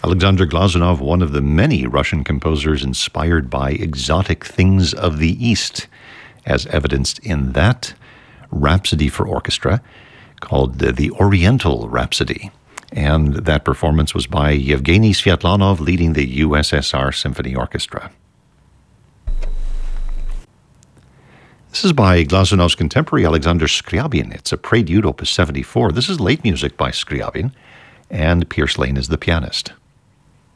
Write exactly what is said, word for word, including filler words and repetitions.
Alexander Glazunov, one of the many Russian composers inspired by exotic things of the East, as evidenced in that Rhapsody for Orchestra called the, the Oriental Rhapsody. And that performance was by Yevgeny Sviatlanov leading the U S S R Symphony Orchestra. This is by Glazunov's contemporary Alexander Scriabin. It's a Prelude, opus seventy-four. This is late music by Scriabin, and Pierce Lane is the pianist.